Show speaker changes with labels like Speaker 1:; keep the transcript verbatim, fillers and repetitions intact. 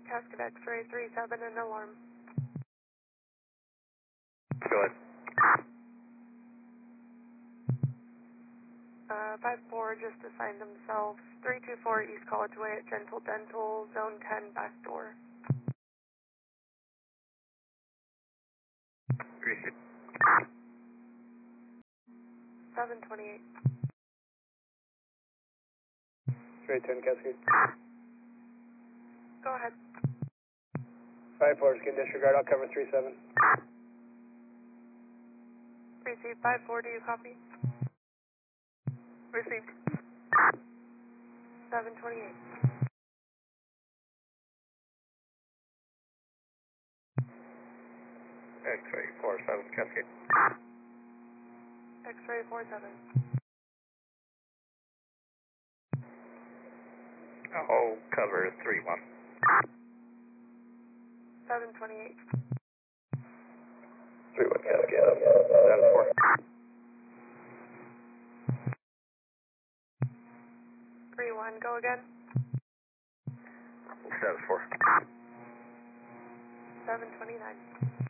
Speaker 1: Cascade X-ray three seven and alarm.
Speaker 2: Go ahead.
Speaker 1: Uh, five four just assigned themselves. three two four East College Way at Gentle Dental, Zone ten, back door.
Speaker 2: Receive.
Speaker 1: seven twenty-eight.
Speaker 3: Straight ten, Cascade.
Speaker 1: Go ahead.
Speaker 3: five four, can disregard, I'll cover three seven.
Speaker 1: Receive five four, do you copy? Received. seven twenty-eight.
Speaker 2: X-ray four seven, Cascade.
Speaker 1: X-ray four seven.
Speaker 2: I'll cover three one.
Speaker 1: seven twenty-eight.
Speaker 2: three one, Cascade. Status four.
Speaker 1: three one, go again.
Speaker 2: Status four.
Speaker 1: seven twenty-nine.